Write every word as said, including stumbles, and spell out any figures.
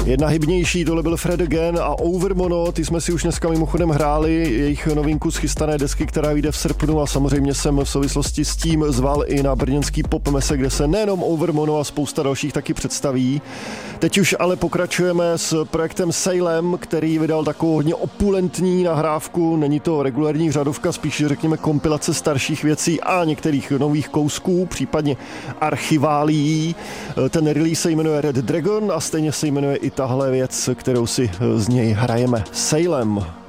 Jedna hybnější, tohle byl Fred Again a Overmono, ty jsme si už dneska mimochodem hráli, jejich novinku z chystané desky, která vyjde v srpnu a samozřejmě jsem v souvislosti s tím zval i na brněnský Pop Mese, kde se nejenom Overmono a spousta dalších taky představí. Teď už ale pokračujeme s projektem Salem, který vydal takovou hodně opulentní nahrávku, není to regulární řadovka, spíš řekněme kompilace starších věcí a některých nových kousků, případně archiválií. Ten release se jmenuje Red Dragon a stejně se jmenuje i tahle věc, kterou si z něj hrajeme. Salem.